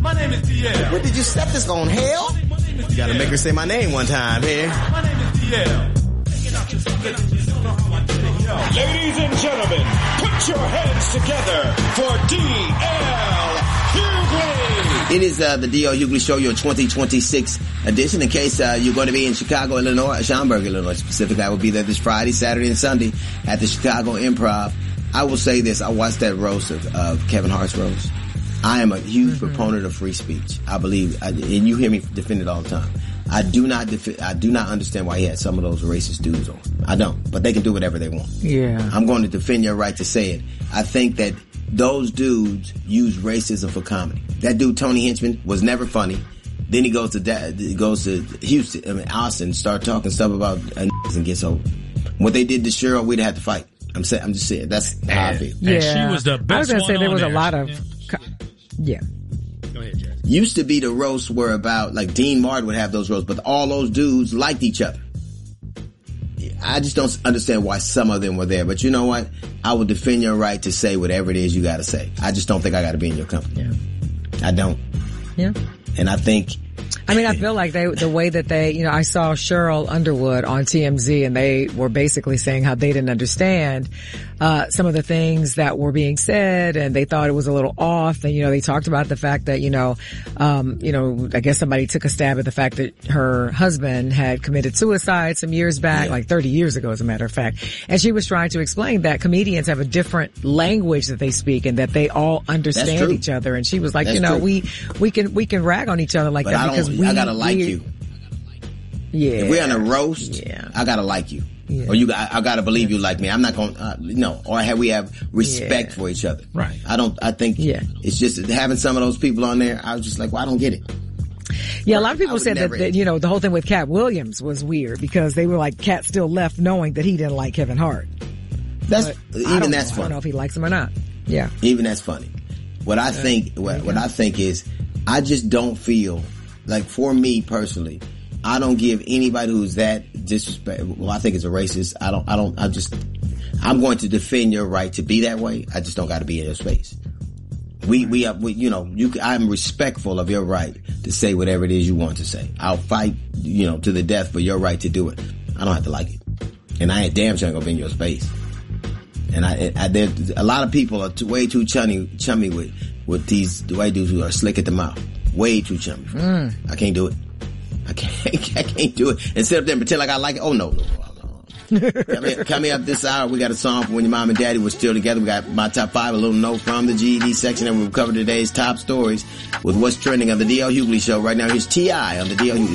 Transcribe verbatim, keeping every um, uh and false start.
My name is D L. What did you set this on, hell? You gotta make her say my name one time here. My name is D L. Ladies and gentlemen, put your hands together for D L Hughley. It is uh, the D L Hughley Show, your twenty twenty-six edition. In case uh, you're going to be in Chicago, Illinois, Schaumburg, Illinois specifically, I will be there this Friday, Saturday, and Sunday at the Chicago Improv. I will say this. I watched that roast of, of Kevin Hart's roast. I am a huge mm-hmm. proponent of free speech. I believe, I, and you hear me defend it all the time. I do not defi- I do not understand why he had some of those racist dudes on. I don't. But they can do whatever they want. Yeah. I'm going to defend your right to say it. I think that those dudes use racism for comedy. That dude, Tony Hinchman, was never funny. Then he goes to da- he goes to Houston, I mean, Austin, start talking stuff about uh, and gets over. What they did to Cheryl, we'd have to fight. I'm saying, I'm just saying, that's how I feel. Yeah. And she was the best I was going to say there was there. a lot of, yeah. yeah. Go ahead, Jazz. Used to be the roasts were about, like Dean Martin would have those roasts, but all those dudes liked each other. I just don't understand why some of them were there. But you know what? I will defend your right to say whatever it is you got to say. I just don't think I got to be in your company. Yeah. I don't. Yeah. And I think... I mean, I feel like they, the way that they, you know, I saw Cheryl Underwood on T M Z and they were basically saying how they didn't understand, uh, some of the things that were being said and they thought it was a little off. And, you know, they talked about the fact that, you know, um, you know, I guess somebody took a stab at the fact that her husband had committed suicide some years back, yeah. like thirty years ago, as a matter of fact. And she was trying to explain that comedians have a different language that they speak and that they all understand each other. And she was like, That's you know, true. we, we can, we can rag on each other like but that I because don't, we, I gotta like we, you. Yeah. If we're on a roast, yeah. I gotta like you. Yeah. Or you, I, I gotta believe you like me. I'm not gonna, uh, no. Or have we have respect yeah. for each other. Right. I don't, I think yeah. it's just having some of those people on there, I was just like, well, I don't get it. Yeah, a lot of people said never, that, that, you know, the whole thing with Cat Williams was weird because they were like, Cat still left knowing that he didn't like Kevin Hart. That's, but even that's know. funny. I don't know if he likes him or not. Yeah. Even that's funny. What I think, what, what I think is, I just don't feel, like for me personally, I don't give anybody who's that disrespectful, well, I think it's a racist. I don't, I don't, I just, I'm going to defend your right to be that way. I just don't got to be in your space. We, we, are, we, you know, you, I'm respectful of your right to say whatever it is you want to say. I'll fight, you know, to the death for your right to do it. I don't have to like it. And I ain't damn sure gonna be in your space. And I, I there, a lot of people are too, way too chummy, chummy with, with these white dudes who are slick at the mouth. Way too chummy. Mm. I can't do it. I can't, I can't do it. And sit up there and pretend like I like it. Oh no, no, no. Coming come up this hour, we got a song for when your mom and daddy were still together. We got my top five, a little note from the G E D section, and we'll cover today's top stories with what's trending on the D L Hughley Show. Right now, here's T I on the D L Hughley Show.